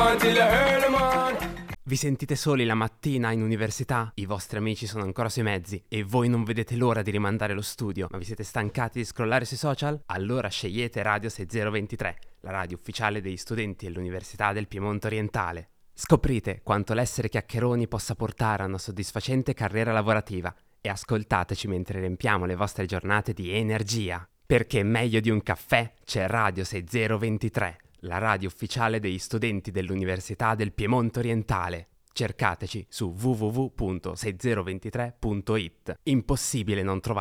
till the early morning. Vi sentite soli la mattina in università? I vostri amici sono ancora sui mezzi e voi non vedete l'ora di rimandare lo studio, ma vi siete stancati di scrollare sui social? Allora scegliete Radio 6023, la radio ufficiale degli studenti dell'Università del Piemonte Orientale. Scoprite quanto l'essere chiacchieroni possa portare a una soddisfacente carriera lavorativa e ascoltateci mentre riempiamo le vostre giornate di energia. Perché meglio di un caffè c'è Radio 6023. La radio ufficiale degli studenti dell'Università del Piemonte Orientale. Cercateci su www.6023.it. Impossibile non trovare